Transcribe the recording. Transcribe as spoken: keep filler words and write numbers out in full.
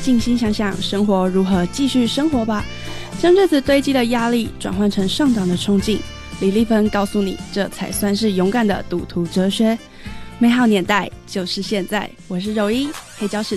静心想想生活如何继续生活吧，将这次堆积的压力转换成上档的冲劲。李丽芬告诉你，这才算是勇敢的赌徒哲学。美好年代就是现在，我是柔一，黑胶时